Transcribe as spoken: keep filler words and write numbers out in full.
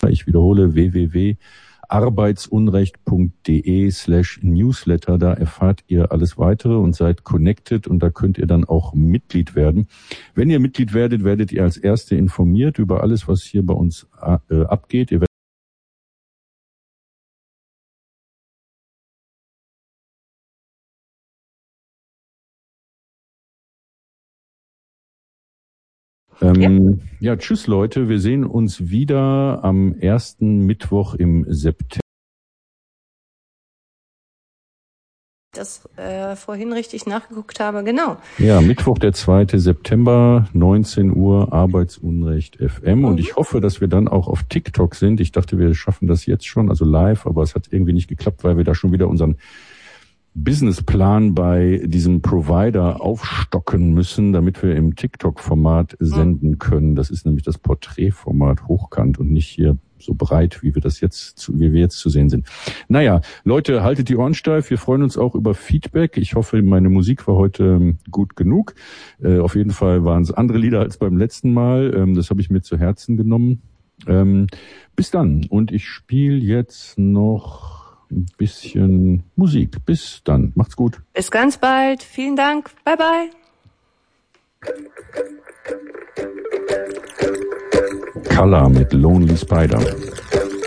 Ich wiederhole w w w punkt arbeitsunrecht punkt de slash newsletter. Da erfahrt ihr alles weitere und seid connected und da könnt ihr dann auch Mitglied werden. Wenn ihr Mitglied werdet, werdet ihr als Erste informiert über alles, was hier bei uns äh, abgeht. Ihr Ähm, ja. ja, tschüss Leute. Wir sehen uns wieder am ersten Mittwoch im September. Das äh, vorhin richtig nachgeguckt habe, genau. Ja, Mittwoch, der zweite September, neunzehn Uhr, Arbeitsunrecht F M. Mhm. Und ich hoffe, dass wir dann auch auf TikTok sind. Ich dachte, wir schaffen das jetzt schon, also live, aber es hat irgendwie nicht geklappt, weil wir da schon wieder unseren Businessplan bei diesem Provider aufstocken müssen, damit wir im TikTok-Format senden können. Das ist nämlich das Porträtformat hochkant und nicht hier so breit, wie wir das jetzt, zu, wie wir jetzt zu sehen sind. Naja, Leute, haltet die Ohren steif. Wir freuen uns auch über Feedback. Ich hoffe, meine Musik war heute gut genug. Äh, auf jeden Fall waren es andere Lieder als beim letzten Mal. Ähm, das habe ich mir zu Herzen genommen. Ähm, bis dann. Und ich spiele jetzt noch ein bisschen Musik. Bis dann. Macht's gut. Bis ganz bald. Vielen Dank. Bye, bye. Color mit Lonely Spider.